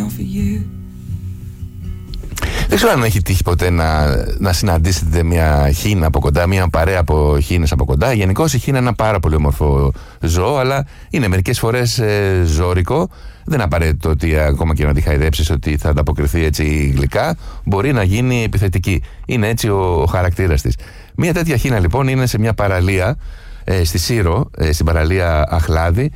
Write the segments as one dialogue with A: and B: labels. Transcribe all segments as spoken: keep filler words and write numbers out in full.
A: Δεν ξέρω αν έχει τύχει ποτέ να, να συναντήσετε μια χήνα από κοντά, μια παρέα από χήνες από κοντά. Γενικώς η χήνα είναι ένα πάρα πολύ όμορφο ζώο, αλλά είναι μερικές φορές ε, ζώρικο. Δεν είναι απαραίτητο ότι ακόμα και να τη χαϊδέψεις ότι θα ανταποκριθεί έτσι γλυκά. Μπορεί να γίνει επιθετική. Είναι έτσι ο, ο χαρακτήρας της. Μια τέτοια χήνα λοιπόν είναι σε μια παραλία ε, στη Σύρο, ε, στην παραλία Αχλάδη,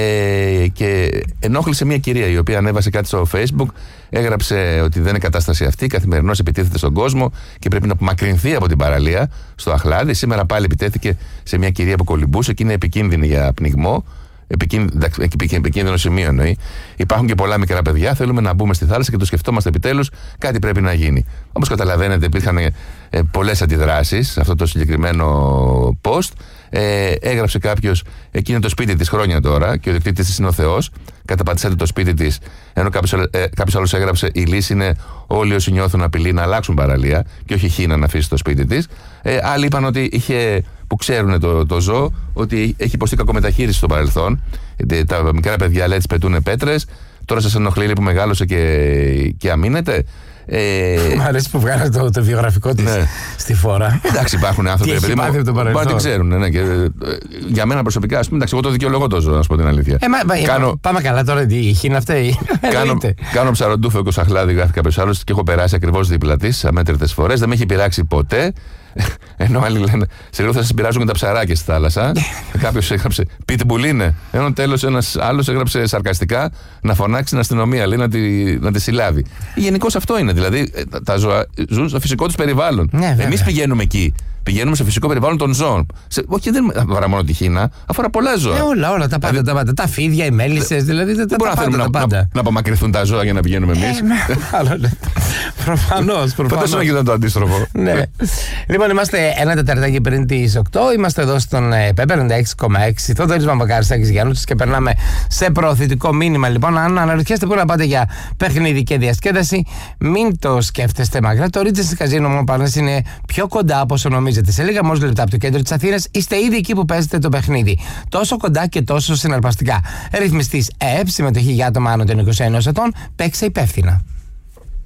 A: ε, και ενόχλησε μια κυρία η οποία ανέβασε κάτι στο Facebook. Έγραψε ότι δεν είναι κατάσταση αυτή, καθημερινώς επιτίθεται στον κόσμο και πρέπει να απομακρυνθεί από την παραλία στο Αχλάδη. Σήμερα πάλι επιτέθηκε σε μια κυρία που κολυμπούσε και είναι επικίνδυνη για πνιγμό. Επικίνδυνο, επικίνδυνο σημείο εννοεί. Υπάρχουν και πολλά μικρά παιδιά. Θέλουμε να μπούμε στη θάλασσα και το σκεφτόμαστε επιτέλους. Κάτι πρέπει να γίνει. Όπως καταλαβαίνετε, υπήρχαν ε, πολλές αντιδράσεις σε αυτό το συγκεκριμένο post. Ε, έγραψε κάποιος, εκείνο το σπίτι της χρόνια τώρα και ο διοκτήτης της είναι ο Θεός. Καταπατήσατε το σπίτι της. Ενώ κάποιος, ε, κάποιος άλλος έγραψε: η λύση είναι όλοι όσοι νιώθουν απειλή να αλλάξουν παραλία και όχι χήνα να αφήσει το σπίτι της. Ε, άλλοι είπαν ότι είχε, που ξέρουν το, το ζώο, ότι έχει υποστεί κακομεταχείριση στο παρελθόν. Τα μικρά παιδιά, λέει, τις πετούν πέτρες. Τώρα σας ενοχλεί που μεγάλωσε και, και αμήνεται. Ε...
B: Μ' αρέσει που βγάλατε το, το βιογραφικό της, ναι, στη φορά.
A: Εντάξει, υπάρχουν άνθρωποι που δεν ξέρουν. Ναι, και, ε, για μένα προσωπικά, ας πούμε, εντάξει, εγώ το δικαιολογώ το ζώο, να σου πω την αλήθεια.
B: Ε, μα, κάνω, πάμε καλά τώρα, η χήνα αυτή.
A: Κάνω, κάνω ψαροντούφο και Αχλάδη, γράφει κάποιος άλλος, και έχω περάσει ακριβώς δίπλα της αμέτρητες φορές. Δεν με έχει πειράξει ποτέ. Ενώ άλλοι λένε: σε λίγο θα σας πειράζουν και τα ψαράκια στη θάλασσα. Κάποιος έγραψε: Pitbull είναι. Ενώ τέλος ένας άλλος έγραψε σαρκαστικά να φωνάξει την αστυνομία, λέει, να τη, να τη συλλάβει. Γενικώς αυτό είναι. Δηλαδή τα ζώα ζουν στο φυσικό τους περιβάλλον. Ναι, εμείς πηγαίνουμε εκεί. Πηγαίνουμε σε φυσικό περιβάλλον των ζώων. Σε, όχι, δεν αφορά μόνο τη χήνα, αφορά πολλά ζώα.
B: Ε, όλα, όλα. Τα πάντα. Δηλαδή, τα, πάντα, τα φίδια, οι μέλισσες, δηλαδή. Δεν
A: μπορούμε να θέλουμε να, να, να απομακρυνθούν τα ζώα για να πηγαίνουμε εμείς.
B: Προφανώς.
A: Φαντάζομαι να γίνεται το αντίστροφο.
B: Ναι. Λοιπόν, είμαστε ένα τεταρτάκι πριν τις οκτώ. Είμαστε εδώ στον ΠΕΠ ενενήντα έξι κόμμα έξι. Θοδωρής Μαυροκάρης Γιάννουτσης και περνάμε σε προωθητικό μήνυμα. Λοιπόν, αν αναρωτιέστε πού να πάτε για παιχνίδι και διασκέδαση, μην το σκέφτεστε μακριά. Το Regency Casino Montparnasse είναι πιο κοντά από όσο νομίζετε. Σε λίγα μόλις λεπτά από το κέντρο της Αθήνας είστε ήδη εκεί που παίζετε το παιχνίδι. Τόσο κοντά και τόσο συναρπαστικά. Ρυθμιστής ΕΕΠ, συμμετοχή για άτομα άνω των είκοσι ενός ετών. Παίξε υπεύθυνα.